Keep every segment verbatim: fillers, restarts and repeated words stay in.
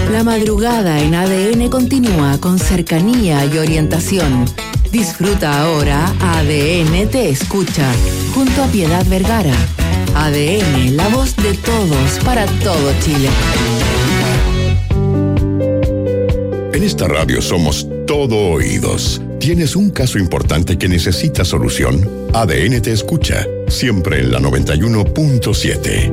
La madrugada en A D N continúa con cercanía y orientación. Disfruta ahora A D N Te Escucha, junto a Piedad Vergara. A D N, la voz de todos, para todo Chile. En esta radio somos todo oídos. ¿Tienes un caso importante que necesita solución? A D N Te Escucha, siempre en la noventa y uno punto siete.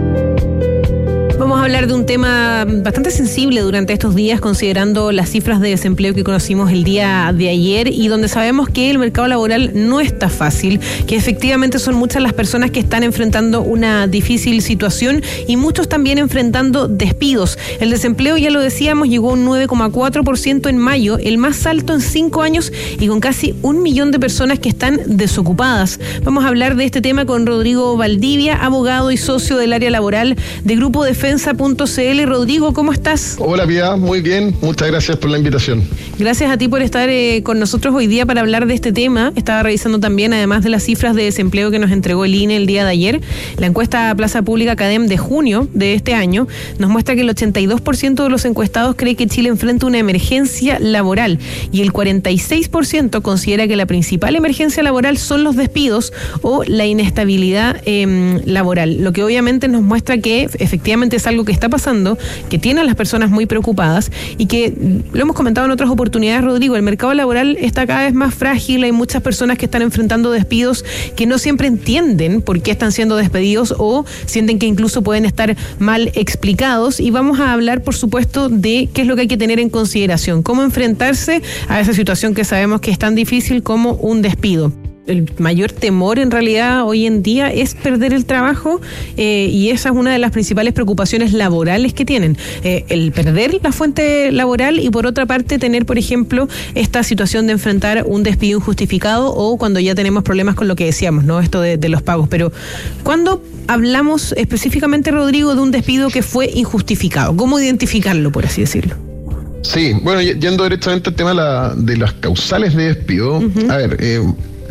Vamos a hablar de un tema bastante sensible durante estos días, considerando las cifras de desempleo que conocimos el día de ayer y donde sabemos que el mercado laboral no está fácil, que efectivamente son muchas las personas que están enfrentando una difícil situación y muchos también enfrentando despidos. El desempleo, ya lo decíamos, llegó a un nueve coma cuatro por ciento en mayo, el más alto en cinco años y con casi un millón de personas que están desocupadas. Vamos a hablar de este tema con Rodrigo Valdivia, abogado y socio del área laboral de Grupo Defensa punto c l. Rodrigo, ¿cómo estás? Hola, Piedad, muy bien, muchas gracias por la invitación. Gracias a ti por estar eh, con nosotros hoy día para hablar de este tema. Estaba revisando también, además de las cifras de desempleo que nos entregó el I N E el día de ayer, la encuesta Plaza Pública CADEM de junio de este año nos muestra que el ochenta y dos por ciento de los encuestados cree que Chile enfrenta una emergencia laboral y el cuarenta y seis por ciento considera que la principal emergencia laboral son los despidos o la inestabilidad eh, laboral, lo que obviamente nos muestra que efectivamente es algo que está pasando, que tiene a las personas muy preocupadas y que, lo hemos comentado en otras oportunidades, Rodrigo, el mercado laboral está cada vez más frágil, hay muchas personas que están enfrentando despidos que no siempre entienden por qué están siendo despedidos o sienten que incluso pueden estar mal explicados, y vamos a hablar, por supuesto, de qué es lo que hay que tener en consideración, cómo enfrentarse a esa situación que sabemos que es tan difícil como un despido. El mayor temor en realidad hoy en día es perder el trabajo eh, y esa es una de las principales preocupaciones laborales que tienen, eh, el perder la fuente laboral y por otra parte tener, por ejemplo, esta situación de enfrentar un despido injustificado o cuando ya tenemos problemas con lo que decíamos, ¿no? Esto de, de los pagos. Pero ¿cuándo hablamos específicamente, Rodrigo, de un despido que fue injustificado? ¿Cómo identificarlo, por así decirlo? Sí, bueno, yendo directamente al tema de, la, de las causales de despido, uh-huh. a ver... Eh,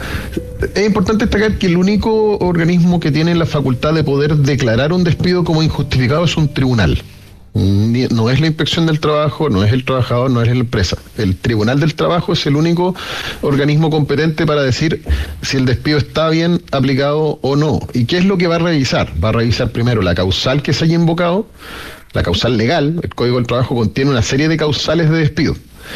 Es importante destacar que el único organismo que tiene la facultad de poder declarar un despido como injustificado es un tribunal. No es la inspección del trabajo, no es el trabajador, no es la empresa. El Tribunal del Trabajo es el único organismo competente para decir si el despido está bien aplicado o no. ¿Y qué es lo que va a revisar? Va a revisar primero la causal que se haya invocado, la causal legal. El Código del Trabajo contiene una serie de causales de despido.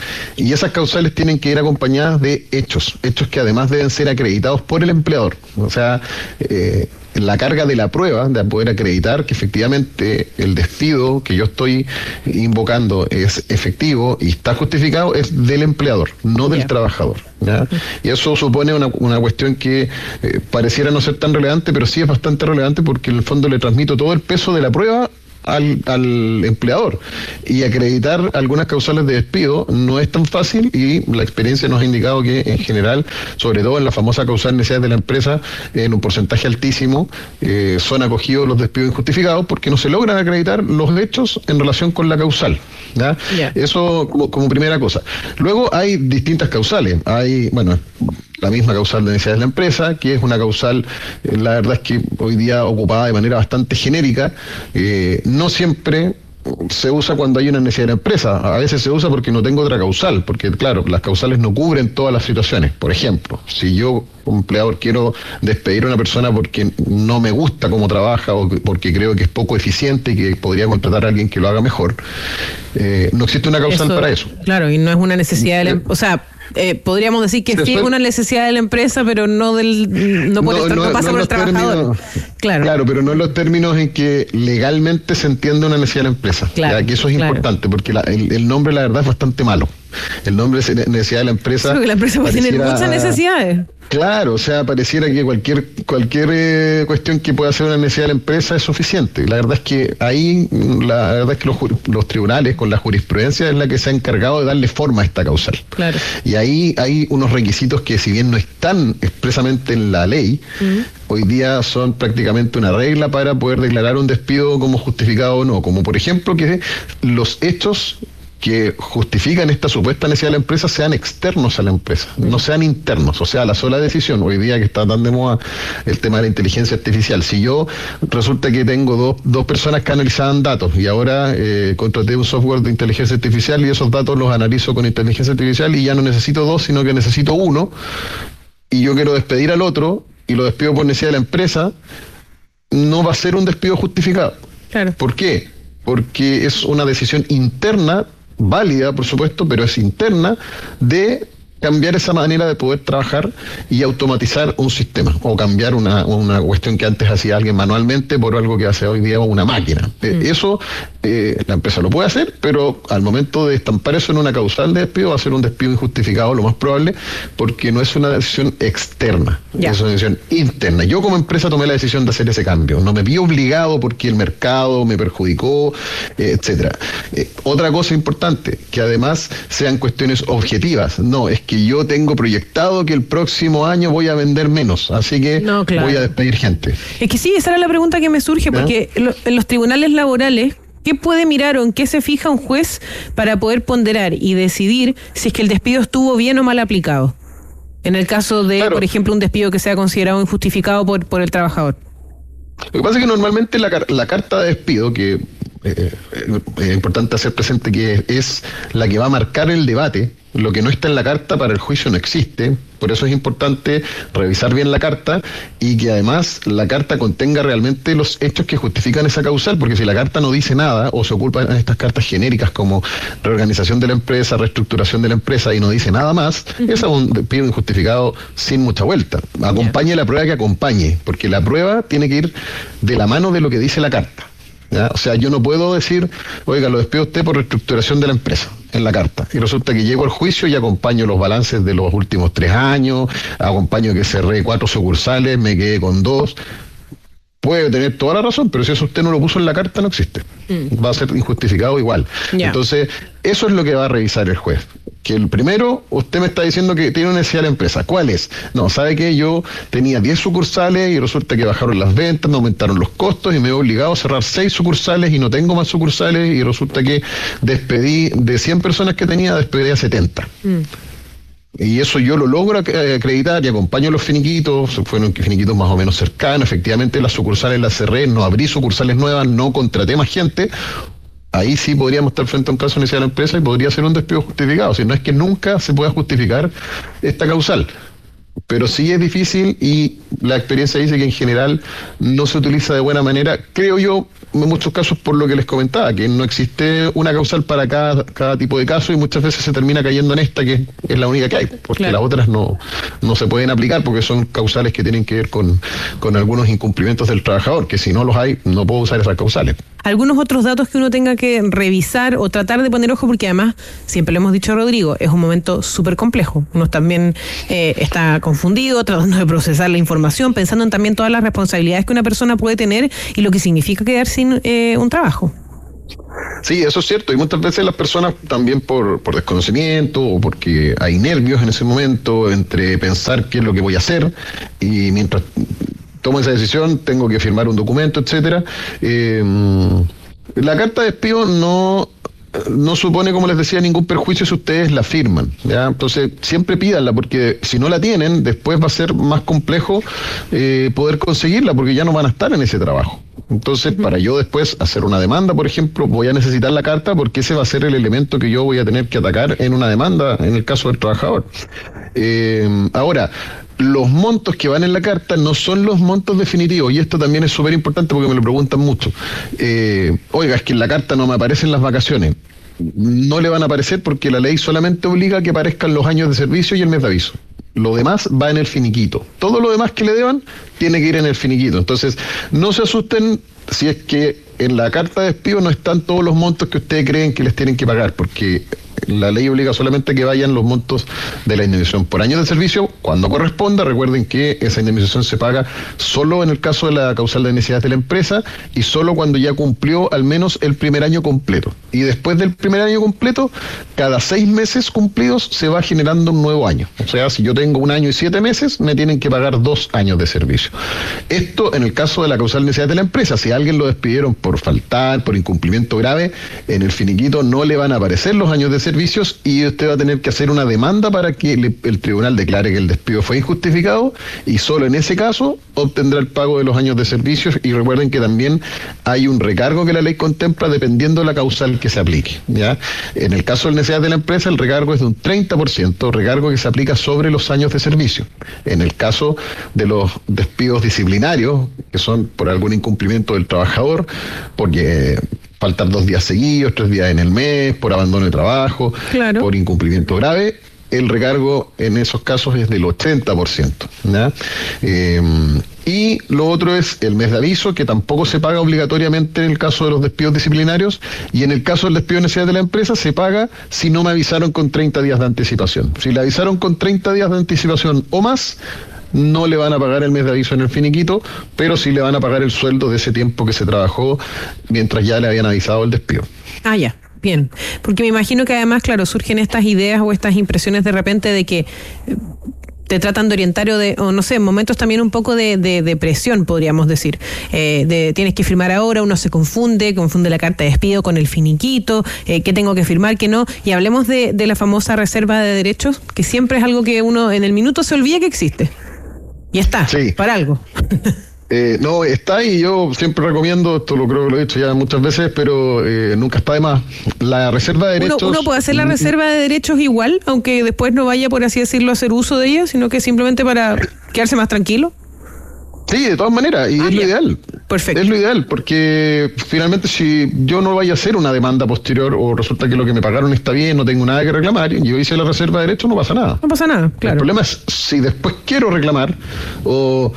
Y esas causales tienen que ir acompañadas de hechos, hechos que además deben ser acreditados por el empleador. O sea, eh, la carga de la prueba de poder acreditar que efectivamente el despido que yo estoy invocando es efectivo y está justificado es del empleador, no del yeah. trabajador. ¿ya? Y eso supone una, una cuestión que eh, pareciera no ser tan relevante, pero sí es bastante relevante porque en el fondo le transmito todo el peso de la prueba Al, al empleador, y acreditar algunas causales de despido no es tan fácil y la experiencia nos ha indicado que en general, sobre todo en la famosa causal necesidades de la empresa, en un porcentaje altísimo eh, son acogidos los despidos injustificados porque no se logran acreditar los hechos en relación con la causal. ¿ya? Yeah. Eso como, como primera cosa. Luego hay distintas causales, hay, bueno, la misma causal de necesidades de la empresa, que es una causal, eh, la verdad es que hoy día ocupada de manera bastante genérica, eh, no siempre se usa cuando hay una necesidad de la empresa, a veces se usa porque no tengo otra causal, porque claro, las causales no cubren todas las situaciones. Por ejemplo, si yo como empleador quiero despedir a una persona porque no me gusta cómo trabaja o porque creo que es poco eficiente y que podría contratar a alguien que lo haga mejor, eh, no existe una causal eso, para eso. Claro, y no es una necesidad de la, o sea, Eh, podríamos decir que sí es una necesidad de la empresa, pero no del no por no, estar, no, no pasa no por el trabajador. Términos, claro. claro, pero no en los términos en que legalmente se entiende una necesidad de la empresa. Claro, ya, que eso es claro. importante, porque la, el, el nombre, la verdad, es bastante malo. El nombre de necesidad de la empresa. Creo que la empresa puede tener muchas necesidades. Claro, o sea, pareciera que cualquier cualquier eh, cuestión que pueda ser una necesidad de la empresa es suficiente. La verdad es que ahí, la verdad es que los, los tribunales, con la jurisprudencia, es la que se ha encargado de darle forma a esta causal. Claro. Y ahí hay unos requisitos que, si bien no están expresamente en la ley, uh-huh. hoy día son prácticamente una regla para poder declarar un despido como justificado o no. Como por ejemplo que los hechos que justifican esta supuesta necesidad de la empresa sean externos a la empresa, no sean internos. O sea, la sola decisión, hoy día que está tan de moda el tema de la inteligencia artificial, si yo resulta que tengo dos, dos personas que analizaban datos y ahora eh, contraté un software de inteligencia artificial y esos datos los analizo con inteligencia artificial y ya no necesito dos, sino que necesito uno, y yo quiero despedir al otro y lo despido por necesidad de la empresa, no va a ser un despido justificado. Claro. ¿Por qué? Porque es una decisión interna, válida por supuesto, pero es interna, de cambiar esa manera de poder trabajar y automatizar un sistema, o cambiar una, una cuestión que antes hacía alguien manualmente por algo que hace hoy día una máquina. Mm. Eh, eso eh, la empresa lo puede hacer, pero al momento de estampar eso en una causal de despido, va a ser un despido injustificado, lo más probable, porque no es una decisión externa, ya. Es una decisión interna. Yo como empresa tomé la decisión de hacer ese cambio, no me vi obligado porque el mercado me perjudicó, eh, etcétera. Eh, otra cosa importante, que además sean cuestiones objetivas, no, es que yo tengo proyectado que el próximo año voy a vender menos, así que no, claro. voy a despedir gente. Es que sí, esa era la pregunta que me surge, porque ¿Eh? en los tribunales laborales, ¿qué puede mirar o en qué se fija un juez para poder ponderar y decidir si es que el despido estuvo bien o mal aplicado? En el caso de, claro. por ejemplo, un despido que sea considerado injustificado por, por el trabajador. Lo que pasa es que normalmente la, la carta de despido, que eh, es importante hacer presente que es la que va a marcar el debate, lo que no está en la carta para el juicio no existe, por eso es importante revisar bien la carta y que además la carta contenga realmente los hechos que justifican esa causal, porque si la carta no dice nada o se ocupan estas cartas genéricas como reorganización de la empresa, reestructuración de la empresa y no dice nada más, uh-huh. es un despido injustificado sin mucha vuelta. Acompañe yeah. la prueba que acompañe, porque la prueba tiene que ir de la mano de lo que dice la carta. ¿Ya? O sea, yo no puedo decir, oiga, lo despido usted por reestructuración de la empresa en la carta, y resulta que llego al juicio y acompaño los balances de los últimos tres años, acompaño que cerré cuatro sucursales, me quedé con dos. Puede tener toda la razón, pero si eso usted no lo puso en la carta, no existe. Mm. Va a ser injustificado igual. Yeah. Entonces, eso es lo que va a revisar el juez. Que el primero, usted me está diciendo que tiene una necesidad de la empresa. ¿Cuál es? No, ¿sabe qué? Yo tenía diez sucursales y resulta que bajaron las ventas, me aumentaron los costos y me he obligado a cerrar seis sucursales y no tengo más sucursales y resulta que despedí de cien personas que tenía, despedí a setenta. Mm. Y eso yo lo logro acreditar y acompaño los finiquitos, fueron finiquitos más o menos cercanos, efectivamente las sucursales las cerré, no abrí sucursales nuevas, no contraté más gente. Ahí sí podríamos estar frente a un caso de necesidad de la empresa y podría ser un despido justificado. O sea, no es que nunca se pueda justificar esta causal, pero sí es difícil y la experiencia dice que en general no se utiliza de buena manera, creo yo, en muchos casos por lo que les comentaba, que no existe una causal para cada, cada tipo de caso y muchas veces se termina cayendo en esta que es la única que hay, porque claro. las otras no, no se pueden aplicar porque son causales que tienen que ver con, con algunos incumplimientos del trabajador, que si no los hay, no puedo usar esas causales. Algunos otros datos que uno tenga que revisar o tratar de poner ojo, porque además, siempre lo hemos dicho a Rodrigo, es un momento súper complejo. Uno también eh, está confundido, tratando de procesar la información, pensando en también todas las responsabilidades que una persona puede tener y lo que significa quedar sin eh, un trabajo. Sí, eso es cierto, y muchas veces las personas también por, por desconocimiento o porque hay nervios en ese momento entre pensar qué es lo que voy a hacer y mientras tomo esa decisión tengo que firmar un documento, etcétera. Eh, la carta de despido no no supone, como les decía, ningún perjuicio si ustedes la firman, ¿ya? Entonces siempre pídanla, porque si no la tienen, después va a ser más complejo eh, poder conseguirla, porque ya no van a estar en ese trabajo. Entonces, uh-huh. para yo después hacer una demanda, por ejemplo, voy a necesitar la carta, porque ese va a ser el elemento que yo voy a tener que atacar en una demanda, en el caso del trabajador. Eh, ahora, los montos que van en la carta no son los montos definitivos, y esto también es súper importante porque me lo preguntan mucho. Eh, oiga, es que en la carta no me aparecen las vacaciones. No le van a aparecer porque la ley solamente obliga a que aparezcan los años de servicio y el mes de aviso. Lo demás va en el finiquito. Todo lo demás que le deban tiene que ir en el finiquito. Entonces, no se asusten si es que en la carta de despido no están todos los montos que ustedes creen que les tienen que pagar, porque la ley obliga solamente a que vayan los montos de la indemnización por año de servicio cuando corresponda. Recuerden que esa indemnización se paga solo en el caso de la causal de necesidades de la empresa y solo cuando ya cumplió al menos el primer año completo. Y después del primer año completo, cada seis meses cumplidos se va generando un nuevo año. O sea, si yo tengo un año y siete meses, me tienen que pagar dos años de servicio. Esto en el caso de la causal de necesidades de la empresa. Si a alguien lo despidieron por faltar, por incumplimiento grave, en el finiquito no le van a aparecer los años de servicios y usted va a tener que hacer una demanda para que le, el tribunal declare que el despido fue injustificado y solo en ese caso obtendrá el pago de los años de servicios. Y recuerden que también hay un recargo que la ley contempla dependiendo de la causal que se aplique, ¿ya? En el caso de la necesidad de la empresa, el recargo es de un treinta por ciento, recargo que se aplica sobre los años de servicio. En el caso de los despidos disciplinarios, que son por algún incumplimiento del trabajador, porque faltar dos días seguidos, tres días en el mes, por abandono de trabajo, claro, por incumplimiento grave, el recargo en esos casos es del ochenta por ciento, ¿ya? Eh, y lo otro es el mes de aviso, que tampoco se paga obligatoriamente en el caso de los despidos disciplinarios, y en el caso del despido de necesidad de la empresa se paga si no me avisaron con treinta días de anticipación. Si le avisaron con treinta días de anticipación o más, no le van a pagar el mes de aviso en el finiquito, pero sí le van a pagar el sueldo de ese tiempo que se trabajó mientras ya le habían avisado el despido. Ah, ya. Bien, porque me imagino que además, claro, surgen estas ideas o estas impresiones de repente de que te tratan de orientar o, de, o no sé, en momentos también un poco de, de, de presión, podríamos decir. Eh, de tienes que firmar ahora, uno se confunde, confunde la carta de despido con el finiquito, eh, qué tengo que firmar, qué no. Y hablemos de, de la famosa reserva de derechos, que siempre es algo que uno en el minuto se olvida que existe. Y está, sí, para algo. Eh, no, está y yo siempre recomiendo, esto lo creo que lo he dicho ya muchas veces, pero eh, nunca está de más. La reserva de derechos... Uno, uno puede hacer la reserva de derechos igual, aunque después no vaya, por así decirlo, a hacer uso de ella, sino que simplemente para quedarse más tranquilo. Sí, de todas maneras, y ah, es lo ideal. Perfecto. Es lo ideal, porque finalmente si yo no vaya a hacer una demanda posterior o resulta que lo que me pagaron está bien, no tengo nada que reclamar, y yo hice la reserva de derechos, no pasa nada. No pasa nada, claro. El problema es si después quiero reclamar o...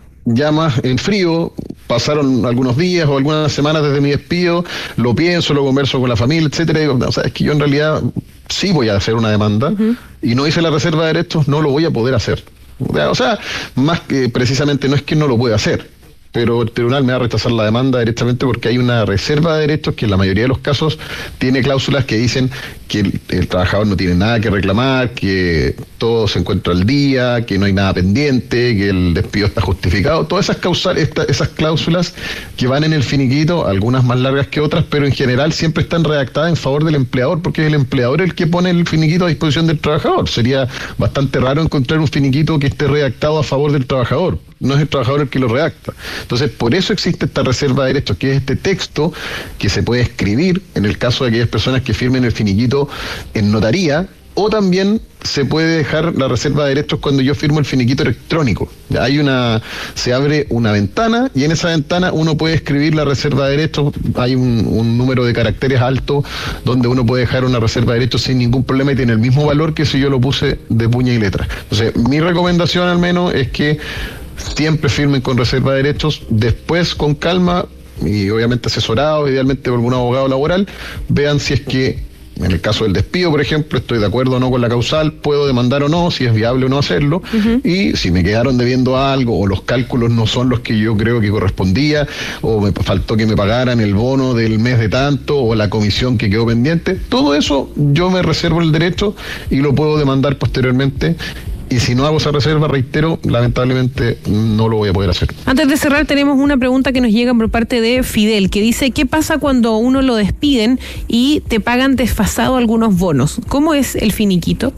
ya más en frío, pasaron algunos días o algunas semanas desde mi despido, lo pienso, lo converso con la familia, etcétera, y digo, no, sabes que yo en realidad sí voy a hacer una demanda, uh-huh, y no hice la reserva de derechos, no lo voy a poder hacer. O sea, más que precisamente no es que no lo pueda hacer, pero el tribunal me va a rechazar la demanda directamente porque hay una reserva de derechos que en la mayoría de los casos tiene cláusulas que dicen que el, el trabajador no tiene nada que reclamar, que todo se encuentra al día, que no hay nada pendiente, que el despido está justificado. Todas esas causales, esta, esas cláusulas que van en el finiquito, algunas más largas que otras, pero en general siempre están redactadas en favor del empleador, porque es el empleador el que pone el finiquito a disposición del trabajador. Sería bastante raro encontrar un finiquito que esté redactado a favor del trabajador. No es el trabajador el que lo redacta. Entonces, por eso existe esta reserva de derechos, que es este texto que se puede escribir en el caso de aquellas personas que firmen el finiquito en notaría, o también se puede dejar la reserva de derechos cuando yo firmo el finiquito electrónico. Hay una, se abre una ventana y en esa ventana uno puede escribir la reserva de derechos. Hay un, un número de caracteres alto donde uno puede dejar una reserva de derechos sin ningún problema y tiene el mismo valor que si yo lo puse de puño y letra. Entonces, mi recomendación al menos es que siempre firmen con reserva de derechos, después con calma y obviamente asesorados, idealmente por algún abogado laboral, vean si es que en el caso del despido, por ejemplo, estoy de acuerdo o no con la causal, puedo demandar o no, si es viable o no hacerlo, uh-huh, y si me quedaron debiendo algo o los cálculos no son los que yo creo que correspondía, o me faltó que me pagaran el bono del mes de tanto o la comisión que quedó pendiente, todo eso yo me reservo el derecho y lo puedo demandar posteriormente. Y si no hago esa reserva, reitero, lamentablemente no lo voy a poder hacer. Antes de cerrar, tenemos una pregunta que nos llega por parte de Fidel, que dice, ¿qué pasa cuando uno lo despiden y te pagan desfasado algunos bonos? ¿Cómo es el finiquito?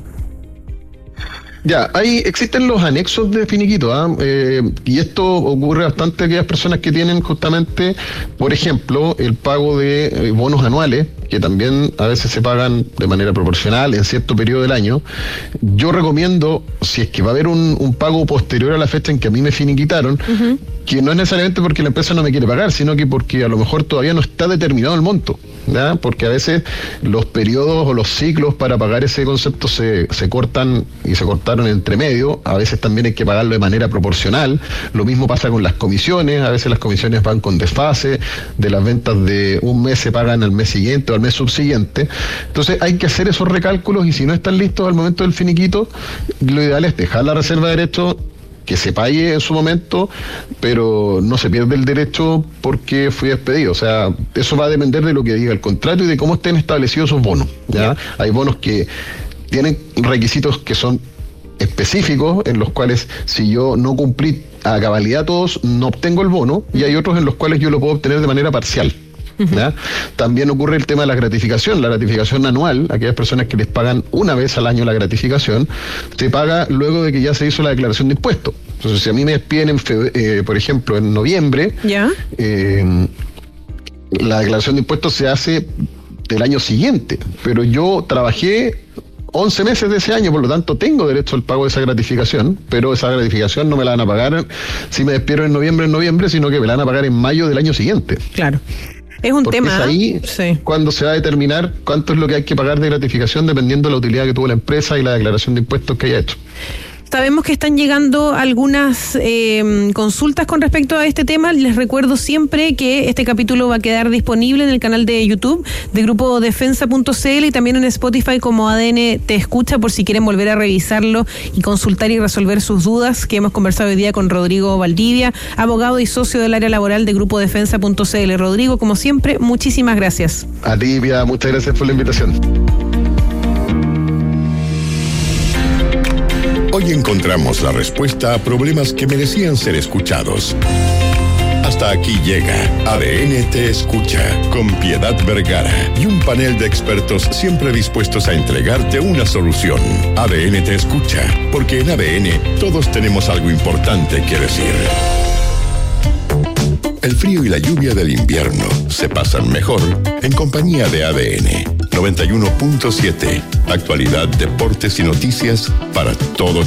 Ya, ahí existen los anexos de finiquito, ¿eh? Eh, y esto ocurre bastante a aquellas personas que tienen justamente, por ejemplo, el pago de eh, bonos anuales, que también a veces se pagan de manera proporcional en cierto periodo del año. Yo recomiendo, si es que va a haber un, un pago posterior a la fecha en que a mí me finiquitaron, uh-huh, que no es necesariamente porque la empresa no me quiere pagar, sino que porque a lo mejor todavía no está determinado el monto, ¿ya? Porque a veces los periodos o los ciclos para pagar ese concepto se, se cortan y se cortaron entre medio. A veces también hay que pagarlo de manera proporcional. Lo mismo pasa con las comisiones. A veces las comisiones van con desfase. De las ventas de un mes se pagan al mes siguiente o al mes subsiguiente. Entonces hay que hacer esos recálculos, y si no están listos al momento del finiquito, lo ideal es dejar la reserva de derecho, que se pague en su momento, pero no se pierde el derecho porque fui despedido. O sea, eso va a depender de lo que diga el contrato y de cómo estén establecidos esos bonos, ¿ya? Hay bonos que tienen requisitos que son específicos, en los cuales si yo no cumplí a cabalidad todos, no obtengo el bono, y hay otros en los cuales yo lo puedo obtener de manera parcial. ¿Ya? También ocurre el tema de la gratificación. La gratificación anual, aquellas personas que les pagan una vez al año la gratificación, se paga luego de que ya se hizo la declaración de impuestos. Entonces, si a mí me despiden, en febrero, eh, por ejemplo, en noviembre, ¿ya? Eh, la declaración de impuestos se hace del año siguiente, pero yo trabajé once meses de ese año, por lo tanto tengo derecho al pago de esa gratificación, pero esa gratificación no me la van a pagar si me despidieron en noviembre, en noviembre, sino que me la van a pagar en mayo del año siguiente. Claro. Es un Porque tema. Es ahí sí. cuando se va a determinar cuánto es lo que hay que pagar de gratificación dependiendo de la utilidad que tuvo la empresa y la declaración de impuestos que haya hecho. Sabemos que están llegando algunas eh, consultas con respecto a este tema. Les recuerdo siempre que este capítulo va a quedar disponible en el canal de YouTube de Grupo Defensa punto c l y también en Spotify como A D N Te Escucha, por si quieren volver a revisarlo y consultar y resolver sus dudas, que hemos conversado hoy día con Rodrigo Valdivia, abogado y socio del área laboral de Grupo Defensa punto c l. Rodrigo, como siempre, muchísimas gracias. A ti, Pia, muchas gracias por la invitación. Hoy encontramos la respuesta a problemas que merecían ser escuchados. Hasta aquí llega A D N Te Escucha, con Piedad Vergara y un panel de expertos siempre dispuestos a entregarte una solución. A D N Te Escucha, porque en A D N todos tenemos algo importante que decir. El frío y la lluvia del invierno se pasan mejor en compañía de A D N noventa y uno punto siete. Actualidad, deportes y noticias para todo